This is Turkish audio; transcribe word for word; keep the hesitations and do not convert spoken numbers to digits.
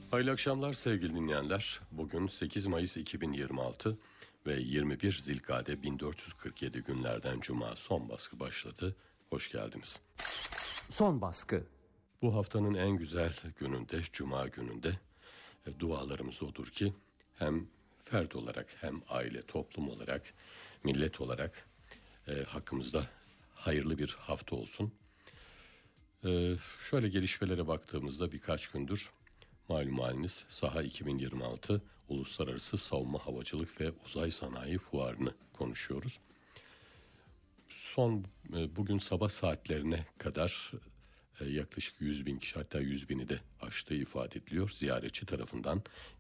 Hayırlı akşamlar sevgili dinleyenler. Bugün sekiz Mayıs iki bin yirmi altı ve yirmi bir Zilkade bin dört yüz kırk yedi günlerden Cuma son baskı başladı. Hoş geldiniz. Son baskı. Bu haftanın en güzel gününde, Cuma gününde e, dualarımız odur ki hem fert olarak hem aile, toplum olarak, millet olarak e, hakkımızda hayırlı bir hafta olsun. E, şöyle gelişmelere baktığımızda birkaç gündür malum haliniz Saha iki bin yirmi altı Uluslararası Savunma Havacılık ve Uzay Sanayi Fuarı'nı konuşuyoruz. Son e, bugün sabah saatlerine kadar e, yaklaşık yüz bin kişi, hatta yüz bini de aştığı ifade ediliyor. Ziyaretçi tarafından